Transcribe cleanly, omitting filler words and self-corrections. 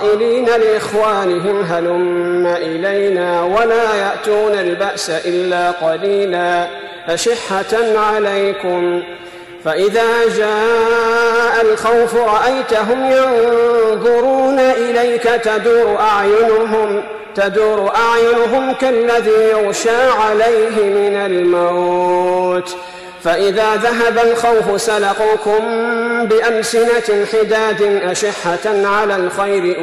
قائلين لإخوانهم هلم إلينا ولا يأتون البأس إلا قليلا أشحة عليكم فإذا جاء الخوف رأيتهم ينظرون إليك تدور أعينهم كالذي يغشى عليه من الموت فإذا ذهب الخوف سلقوكم بألسنة حداد أشحة على الخير